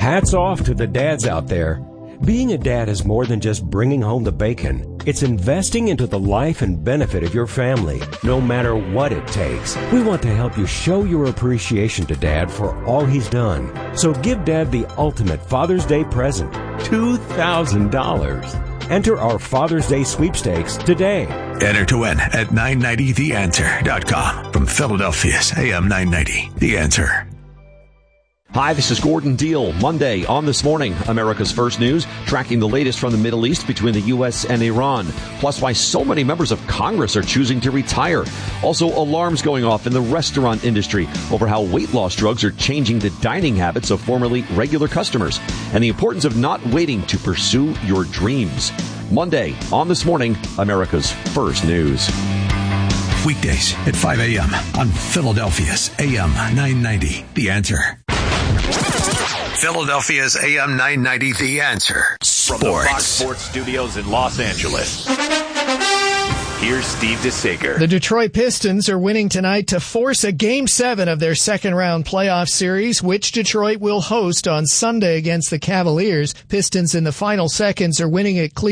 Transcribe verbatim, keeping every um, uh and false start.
Hats off to the dads out there. Being a dad is more than just bringing home the bacon. It's investing into the life and benefit of your family, no matter what it takes. We want to help you show your appreciation to Dad for all he's done. So give Dad the ultimate Father's Day present, two thousand dollars. Enter our Father's Day sweepstakes today. Enter to win at nine ninety the answer dot com from Philadelphia's A M nine ninety. The Answer. Hi, this is Gordon Deal. Monday on This Morning, America's First News, tracking the latest from the Middle East between the U S and Iran, plus why so many members of Congress are choosing to retire. Also, alarms going off in the restaurant industry over how weight loss drugs are changing the dining habits of formerly regular customers, and the importance of not waiting to pursue your dreams. Monday on This Morning, America's First News. Weekdays at five a.m. on Philadelphia's A M nine ninety. The Answer. Philadelphia's A M nine ninety, The Answer. Sports. From the Fox Sports Studios in Los Angeles, here's Steve DeSager. The Detroit Pistons are winning tonight to force a Game seven of their second-round playoff series, which Detroit will host on Sunday against the Cavaliers. Pistons in the final seconds are winning at Cleveland.